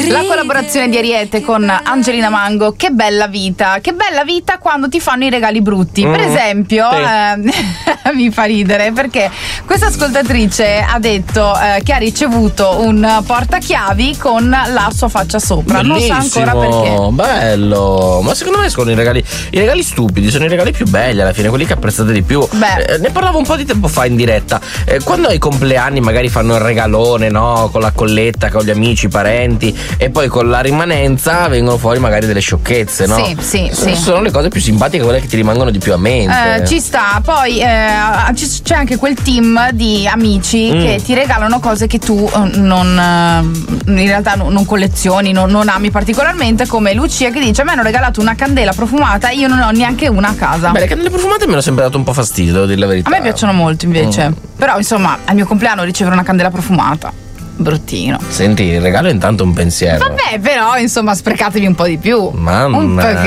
La collaborazione di Ariete con Angelina Mango, che bella vita quando ti fanno i regali brutti. Per esempio, mi fa ridere perché questa ascoltatrice ha detto che ha ricevuto un portachiavi con la sua faccia sopra. Bellissimo, non sa ancora perché. Bello. Ma secondo me sono i regali stupidi, sono i regali più belli alla fine, quelli che apprezzate di più. Ne parlavo un po' di tempo fa in diretta. Quando ai compleanni magari fanno il regalone, no? Con la colletta, con gli amici, i parenti, e poi con la rimanenza vengono fuori magari delle sciocchezze, no? Sì. Sono le cose più simpatiche, quelle che ti rimangono di più a mente. Ci sta. Poi c'è anche quel team di amici che ti regalano cose che tu in realtà non collezioni, non ami particolarmente, come Lucia che dice: a me hanno regalato una candela profumata, io non ho neanche una a casa. Beh, le candele profumate mi hanno sempre dato un po' fastidio, devo dire la verità. A me piacciono molto invece. Però insomma, al mio compleanno ricevere una candela profumata, bruttino. Senti, il regalo è intanto un pensiero. Vabbè, però insomma, sprecatevi un po' di più. Mamma. Un pochino.